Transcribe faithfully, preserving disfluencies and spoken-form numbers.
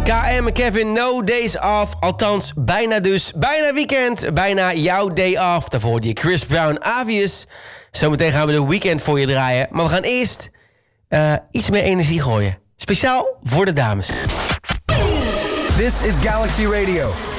K M en Kevin, no days off. Althans, bijna dus. Bijna weekend. Bijna jouw day off. Daarvoor hoorde je Chris Brown, Avius. Zometeen gaan we de weekend voor je draaien. Maar we gaan eerst uh, iets meer energie gooien. Speciaal voor de dames. This is Galaxy Radio.